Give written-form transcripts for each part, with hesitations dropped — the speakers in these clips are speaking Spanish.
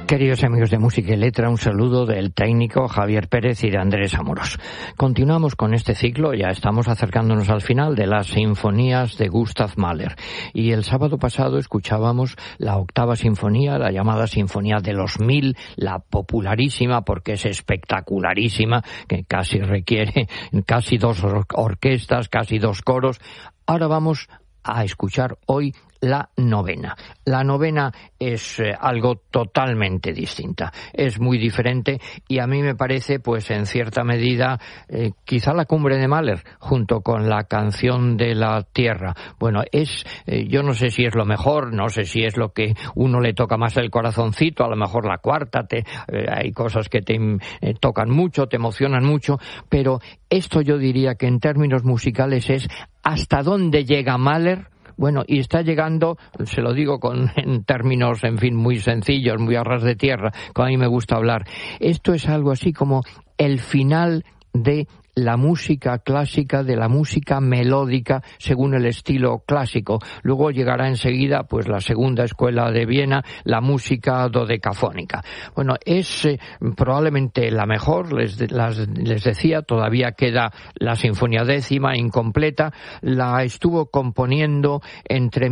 Queridos amigos de Música y Letra, un saludo del técnico Javier Pérez y de Andrés Amorós. Continuamos con este ciclo, ya estamos acercándonos al final de las sinfonías de Gustav Mahler. Y el sábado pasado escuchábamos la octava sinfonía, la llamada Sinfonía de los 1000, la popularísima porque es espectacularísima, que casi requiere casi 2 orquestas, casi 2 coros. Ahora vamos a escuchar hoy la novena. La novena es algo totalmente distinta, es muy diferente y a mí me parece, pues en cierta medida, quizá la cumbre de Mahler, junto con la canción de la tierra. Bueno, yo no sé si es lo mejor, no sé si es lo que uno le toca más el corazoncito, a lo mejor la cuarta, hay cosas que te tocan mucho, te emocionan mucho, pero esto yo diría que en términos musicales es hasta dónde llega Mahler. Bueno, y está llegando, se lo digo en términos, en fin, muy sencillos, muy a ras de tierra, como a mí me gusta hablar. Esto es algo así como el final de la música clásica, de la música melódica según el estilo clásico. Luego llegará enseguida pues la segunda escuela de Viena, la música dodecafónica. Bueno, es probablemente la mejor, les decía, todavía queda la Sinfonía décima incompleta, la estuvo componiendo entre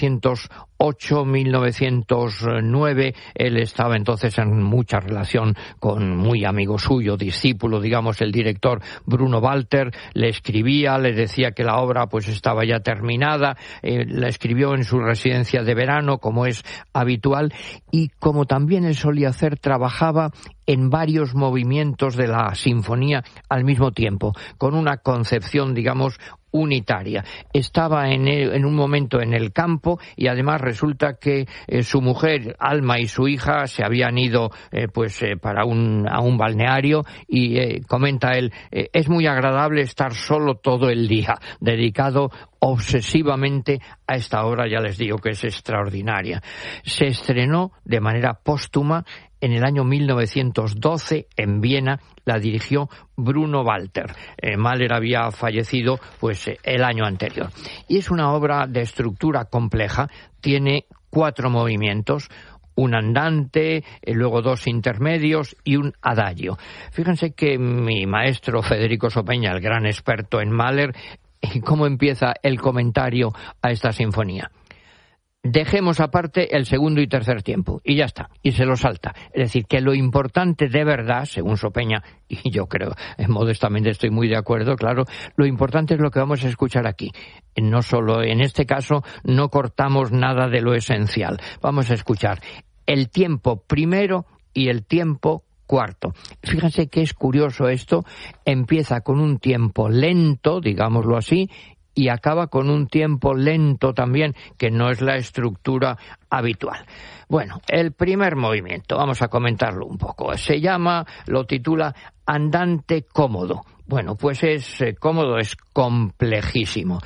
1908-1909, él estaba entonces en mucha relación con muy amigo suyo, discípulo, digamos, el director Bruno Walter, le escribía, le decía que la obra pues estaba ya terminada, la escribió en su residencia de verano, como es habitual, y como también él solía hacer, trabajaba en varios movimientos de la sinfonía al mismo tiempo, con una concepción, digamos, unitaria. Estaba en un momento en el campo y además resulta que su mujer, Alma, y su hija se habían ido a un balneario y comenta él, es muy agradable estar solo todo el día, dedicado obsesivamente a esta obra, ya les digo que es extraordinaria. Se estrenó de manera póstuma en el año 1912 en Viena, la dirigió Bruno Walter. Mahler había fallecido el año anterior. Y es una obra de estructura compleja, tiene 4 movimientos, un andante, luego 2 intermedios y un adagio. Fíjense que mi maestro Federico Sopeña, el gran experto en Mahler, ¿cómo empieza el comentario a esta sinfonía? Dejemos aparte el segundo y tercer tiempo, y ya está, y se lo salta. Es decir, que lo importante de verdad, según Sopeña, y yo creo, modestamente estoy muy de acuerdo, claro, lo importante es lo que vamos a escuchar aquí. No solo, en este caso, no cortamos nada de lo esencial. Vamos a escuchar el tiempo primero y el tiempo cuarto. Fíjense que es curioso esto, empieza con un tiempo lento, digámoslo así, y acaba con un tiempo lento también, que no es la estructura habitual. Bueno, el primer movimiento, vamos a comentarlo un poco, lo titula Andante cómodo. Bueno, pues es cómodo, es complejísimo.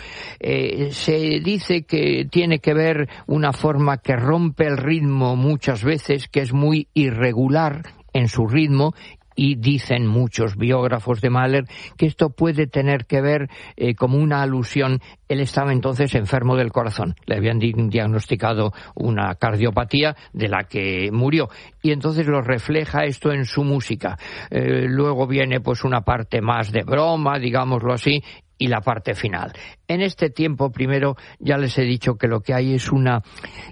Se dice que tiene que ver una forma que rompe el ritmo muchas veces, que es muy irregular en su ritmo, y dicen muchos biógrafos de Mahler que esto puede tener que ver como una alusión. Él estaba entonces enfermo del corazón, le habían diagnosticado una cardiopatía de la que murió, y entonces lo refleja esto en su música. Luego viene pues una parte más de broma, digámoslo así, y la parte final. En este tiempo primero ya les he dicho que lo que hay es una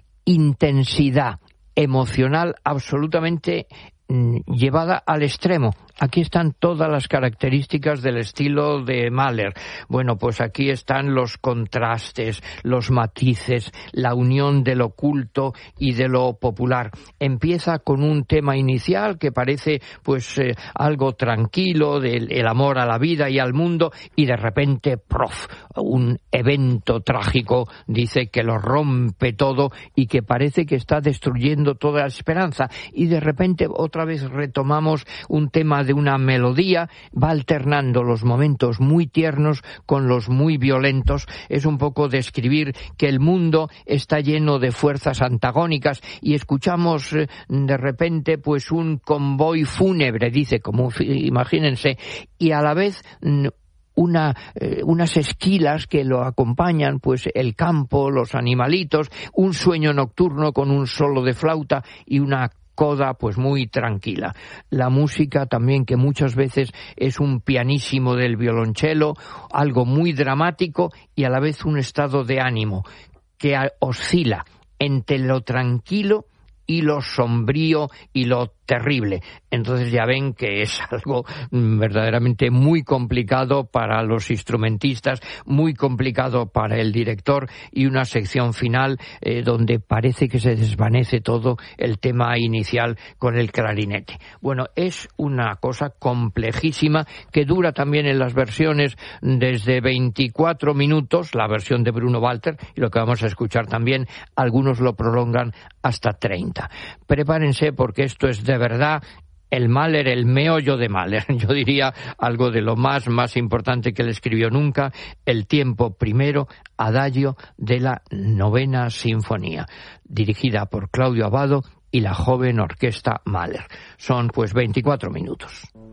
intensidad emocional absolutamente llevada al extremo. Aquí están todas las características del estilo de Mahler. Bueno, pues aquí están los contrastes, los matices, la unión de lo culto y de lo popular. Empieza con un tema inicial que parece algo tranquilo, del amor a la vida y al mundo, y de repente, un evento trágico, dice, que lo rompe todo y que parece que está destruyendo toda la esperanza. Y de repente otra vez retomamos un tema de una melodía, va alternando los momentos muy tiernos con los muy violentos. Es un poco describir que el mundo está lleno de fuerzas antagónicas y escuchamos de repente un convoy fúnebre, dice, como imagínense, y a la vez unas esquilas que lo acompañan, el campo, los animalitos, un sueño nocturno con un solo de flauta y una coda pues muy tranquila. La música también, que muchas veces es un pianissimo del violonchelo, algo muy dramático y a la vez un estado de ánimo que oscila entre lo tranquilo y lo sombrío y lo terrible. Entonces ya ven que es algo verdaderamente muy complicado para los instrumentistas, muy complicado para el director, y una sección final donde parece que se desvanece todo el tema inicial con el clarinete. Bueno, es una cosa complejísima que dura también en las versiones desde 24 minutos, la versión de Bruno Walter, y lo que vamos a escuchar también, algunos lo prolongan hasta 30. Prepárense porque esto es de verdad el Mahler, el meollo de Mahler. Yo diría algo de lo más importante que él escribió nunca, el tiempo primero, adagio de la 9ª Sinfonía, dirigida por Claudio Abbado y la joven orquesta Mahler. Son pues 24 minutos.